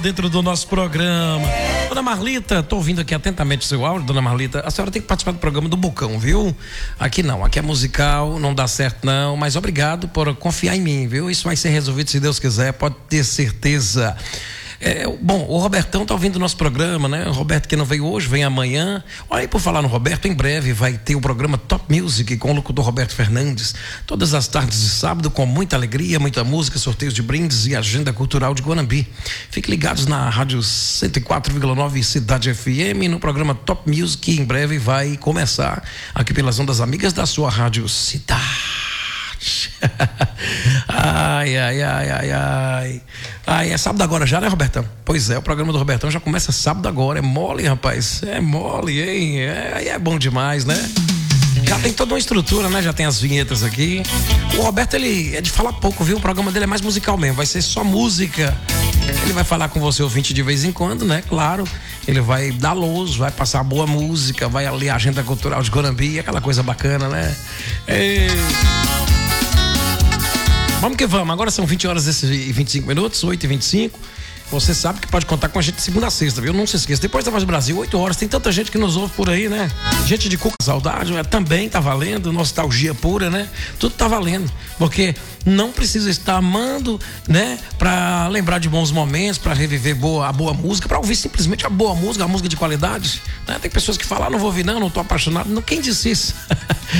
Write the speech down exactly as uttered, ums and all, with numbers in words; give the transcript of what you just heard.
Dentro do nosso programa. Dona Marlita, tô ouvindo aqui atentamente o seu áudio, dona Marlita. A senhora tem que participar do programa do Bocão, viu? Aqui não, aqui é musical, não dá certo não, mas obrigado por confiar em mim, viu? Isso vai ser resolvido se Deus quiser, pode ter certeza. É, bom, o Robertão tá ouvindo o nosso programa, né? O Roberto que não veio hoje, vem amanhã. Olha aí, por falar no Roberto, em breve vai ter o programa Top Music com o locutor Roberto Fernandes, todas as tardes de sábado, com muita alegria, muita música, sorteios de brindes e agenda cultural de Guanambi. Fiquem ligados na rádio cento e quatro vírgula nove Cidade F M no programa Top Music, que em breve vai começar aqui pelas ondas amigas da sua rádio Cidade. ai, ai, ai, ai, ai. Ai, é sábado agora já, né, Robertão? Pois é, o programa do Robertão já começa sábado agora. É mole, rapaz. É mole, hein? É, é bom demais, né? Já tem toda uma estrutura, né? Já tem as vinhetas aqui. O Roberto, ele é de falar pouco, viu? O programa dele é mais musical mesmo. Vai ser só música. Ele vai falar com você ouvinte de vez em quando, né? Claro. Ele vai dar luz, vai passar boa música, vai ali a agenda cultural de Guanambi, aquela coisa bacana, né? E... Vamos que vamos, agora são vinte horas e vinte e cinco minutos, oito e vinte e cinco. Você sabe que pode contar com a gente de segunda a sexta, viu? Não se esqueça, depois da Voz do Brasil, oito horas, tem tanta gente que nos ouve por aí, né? Gente de Cuca Saudade, é, também tá valendo, nostalgia pura, né? Tudo tá valendo, porque não precisa estar amando, né? Pra lembrar de bons momentos, pra reviver boa, a boa música, pra ouvir simplesmente a boa música, a música de qualidade, né? Tem pessoas que falam, ah, não vou ouvir não, não tô apaixonado, não, quem disse isso?